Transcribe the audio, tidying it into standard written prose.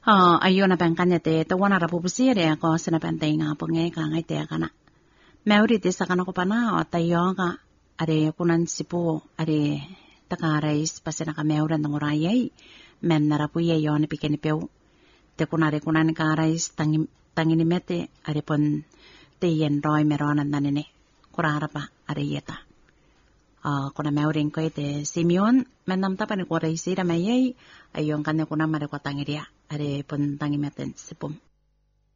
Ayo na bangkanya te to wana rapu busire ko sana pentinga punge ka ngai te kana. Meuri te sakana ko pana o tayo ka are kunan sipu are takarais pasena ka meuran ngorayai men na rapu ye yo ne pikeni peu. Te kunare kunan ka rais tangini mete are pon te yen roi merona nanene kurara pa are yeta. Kuna meuring ko ite Simeon menam tapan ko rais ira mayai ayon kanne kuna mare ko tangiria are pon tangimeten sipum.